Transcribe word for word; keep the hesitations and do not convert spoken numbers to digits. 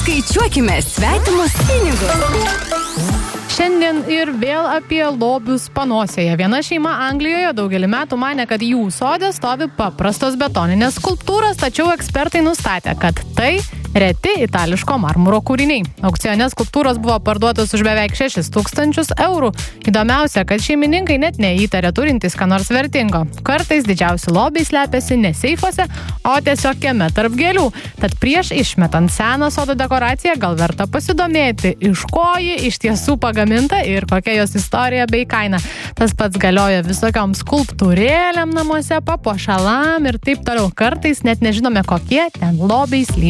Skaičiuokime svetimus pinigus. Šiandien ir vėl apie lobius panosėje. Viena šeima Anglijoje daugelį metų manė, kad jų sode stovi paprastos betoninės skulptūros, tačiau ekspertai nustatė, kad tai reti itališko marmuro kūriniai. Aukcione skulptūros buvo parduotos už beveik šešis tūkstančius eurų. Įdomiausia, kad šeimininkai net neįtarė turintys ką nors vertingo. Kartais didžiausi lobiai slepiasi ne seifuose, o tiesiog kieme tarp gėlių. Tad prieš išmetant seną sodo dekoraciją gal verta pasidomėti, iš ko ji iš tiesų pagaminta ir kokia jos istorija bei kaina. Tas pats galioja visokiom skulptūrėlėm namuose, papuošalam ir taip toliau. Kartais net nežinome, kokie ten lobiai slypi.